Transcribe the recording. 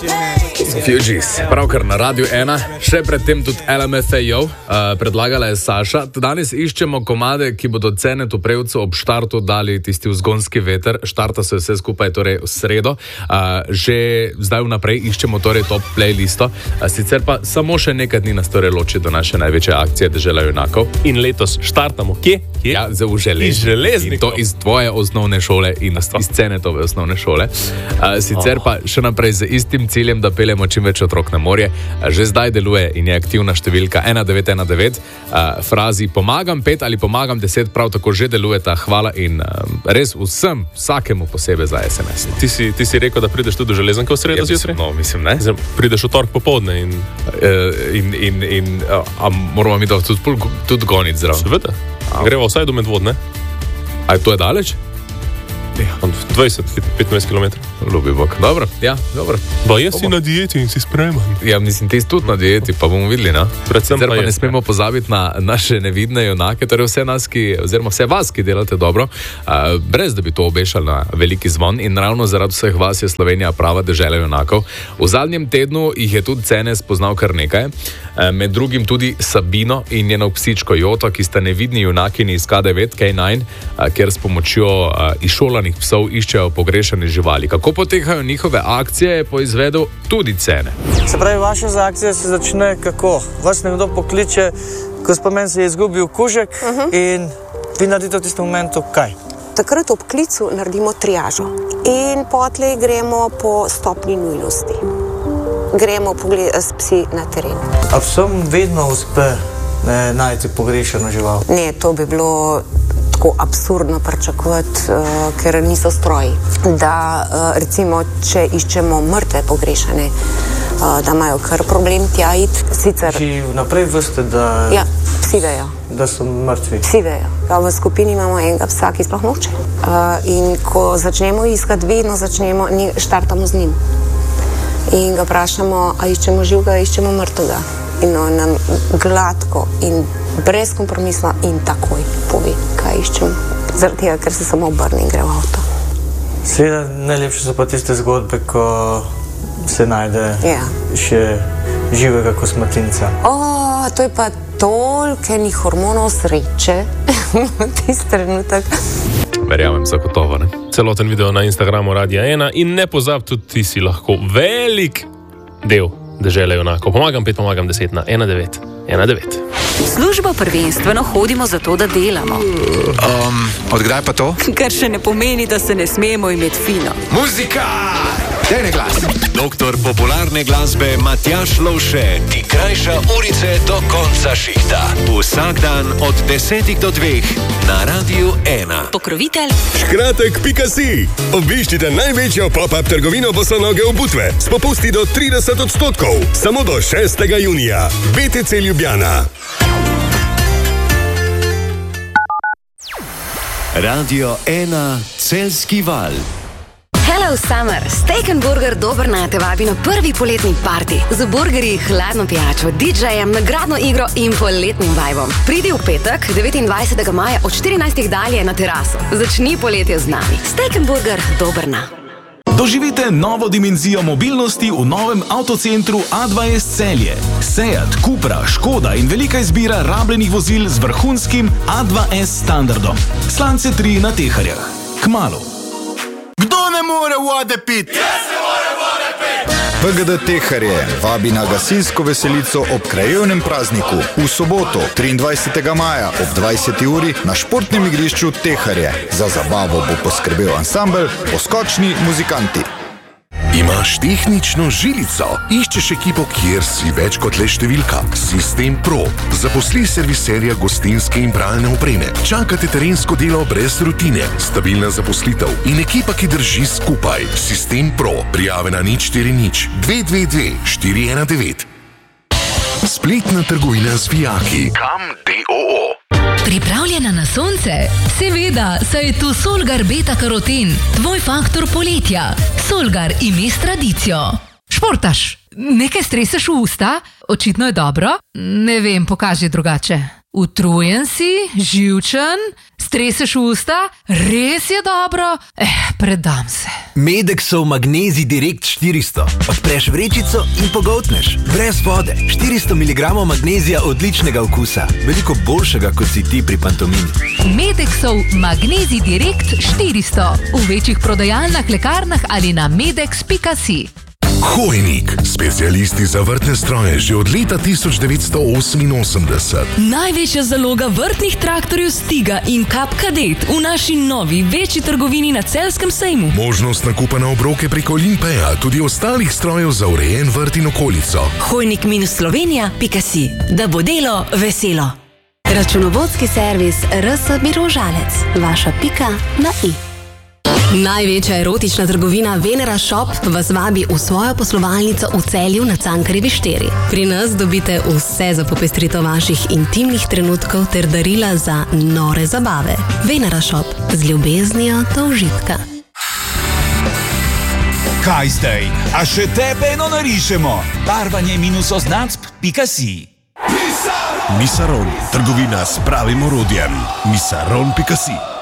Fugees, pravkar na Radiu 1, še predtem tudi LMFAO, predlagala je Saša. Danes iščemo komade, ki bodo Cenetu Prevcu ob štartu dali tisti vzgonski veter. Štarta se vse skupaj torej v sredo. Že zdaj vnaprej iščemo torej top playlisto. Sicer pa samo še nekaj dni nas torej loči do naše največje akcije Dežela junakov. In letos štartamo. Kje? Ja, v Železniku. In to iz tvoje osnovne šole in iz Cenetove osnovne šole. Sicer pa še naprej z istim ciljem, da peljemo čim več otrok na morje. Že zdaj deluje in je aktivna številka 1919. Frazi pomagam 5 ali pomagam 10 prav tako že delujeta. Hvala in res vsakemu posebej za SMS. Ti si rekel, da prideš tudi do Železnika v sredo zjutraj? No, mislim, ne. Prideš v torek popoldne in... moramo mi to tudi goniti zraven. Seveda. Greva vsaj do Medvod, ne? A to je daleč? Ja. 20-15 km. Ljubi Bog. Dobro, ja, dobro. Ba, jaz si na dieti in si spreman. Ja, mislim, ti si tudi na dieti, pa bomo videli, no? Predvsem pa ne smemo pozabiti na naše nevidne junake, torej vse vas, ki delate dobro, brez da bi to obešali na veliki zvon in ravno zaradi vseh vas je Slovenija prava dežela junakov. V zadnjem tednu jih je tudi Cene spoznal kar nekaj, med drugim tudi Sabino in njeno psičko Joto, ki sta nevidni junakini iz K9, K9, kjer s pomočjo izšolanih psov iščejo pogrešane živali. Kako potekajo njihove akcije, je poizvedel tudi Cene. Se pravi, vaša akcija se začne kako? Vas nekdo pokliče, ko spomen se je izgubil kužek in vi naredite v tistem momentu kaj? Takrat ob klicu naredimo triažo in potlej gremo po stopni nujnosti. Gremo s psi na teren. A vsem vedno uspe najti pogrešano žival? Ne, to bi bilo tako absurdno pričakovati, ker niso stroji. Da recimo, če iščemo mrtve pogrešane, da imajo kar problem tja iti. Sicer... Či vnaprej veste, da... Ja, psi vejo. Da so mrtvi? Psi vejo. Ja, v skupini imamo enega psa, ki sploh noče. In ko začnemo iskati, vedno štartamo z njim. In ga vprašamo, a iščemo živega, iščemo mrtvega. In on nam gladko in brez kompromisla in takoj pove, kaj iščemo. Zaradi tega, ker se samo obrne in gre v avto. Seveda najlepše so pa tiste zgodbe, ko se najde še živega kosmatinca. To je pa toliko enih hormonov sreče v tisti trenutek. Verjamem, zagotovo, ne? Celoten video na Instagramu Radia 1 in ne pozab, tudi ti si lahko velik del Dežele junakov. Pomagam 5, pomagam 10 na 1919. V službo prvenstveno hodimo zato, da delamo. Odkdaj pa to? Kar še ne pomeni, da se ne smemo imeti fino. Muzika! Dejne glas! Doktor popularne glasbe Matjaž Lovše ti krajša urice do konca šihta. Vsak dan od 10 do 2 na Radiu 1. Pokrovitelj Škratek.si. Obiščite največjo pop-up trgovino bosonoge obutve s popusti do 30%. Samo do 6. junija. BTC Ljubljana. Radio 1 Celjski val. Hello Summer! Steak & Burger Dobrna te vabi na prvi poletni party. Z burgerji, hladno pijačo, DJ-jem, nagradno igro in poletnim vibom. Pridi v petek, 29. maja od 14. dalje na teraso. Začni poletje z nami. Steak & Burger Dobrna. Doživite novo dimenzijo mobilnosti v novem avtocentru A2S Celje. Seat, Cupra, Škoda in velika izbira rabljenih vozil z vrhunskim A2S standardom. Slance 3 na Teharjah. Kmalu. Kdo ne more vode pit? Jaz ne more vode pit! PGD Teharje vabi na gasilsko veselico ob krajevnem prazniku v soboto 23. maja ob 20. uri na športnem igrišču Teharje. Za zabavo bo poskrbel ansambel Poskočni muzikanti. Imaš tehnično žilico? Iščeš ekipo, kjer si več kot le številka? Sistem Pro. Zaposli serviserja gostinske in pralne opreme. Čakate terensko delo brez rutine. Stabilna zaposlitev in ekipa, ki drži skupaj. Sistem Pro. Prijave na 040 222 419. Spletna trgovina z vijaki. Kam DOO. Pripravljena na sonce? Seveda, saj je tu Solgar beta-karoten, tvoj faktor poletja. Solgar ime s tradicijo. Športaš, nekaj streseš v usta? Očitno je dobro? Ne vem, pokaži drugače. Utrujen si, živčen, streseš usta, res je dobro, predam se. Medexov Magnezij Direkt 400. Odpreš vrečico in pogoltneš. Brez vode. 400 mg magnezija odličnega okusa. Veliko boljšega, kot si ti pri pantomimi. Medexov Magnezij Direkt 400. V večjih prodajalnah, lekarnah ali na medex.si. Hojnik, specialisti za vrtne stroje že od leta 1988. Največja zaloga vrtnih traktorjev Stiga in Kap Kadet v naši novi večji trgovini na Celjskem sejmu. Možnost nakupa na obroke preko Limpeja, tudi ostalih strojev za urejen vrt in okolico. Hojnik-slovenija.si, da bo delo veselo. Računovodski servis RS Birožalec. Vaša pika na i. Največja erotična trgovina Venera Shop vas vabi v svojo poslovalnico v Celju na Cankarjevi 4. Pri nas dobite vse za popestritev vaših intimnih trenutkov ter darila za nore zabave. Venera Shop, z ljubeznijo do užitka. Kaj zdaj? A še tebe eno narišemo? Barvanje-oznacb.si. Misaron, trgovina s pravim orodjem. Misaron.si.